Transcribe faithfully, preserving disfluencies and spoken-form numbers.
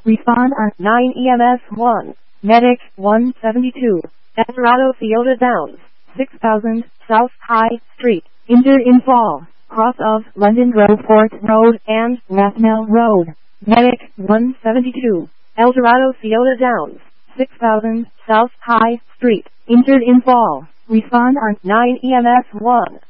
Respond on nine E M S one. Medic one seventy-two. Eldorado Toyota Downs. six thousand South High Street. Injured in fall. Cross of London Roadport Road and Rathmell Road. Medic one seventy-two. Eldorado Toyota Downs. six thousand South High Street. Injured in fall. Respond on nine E M S one.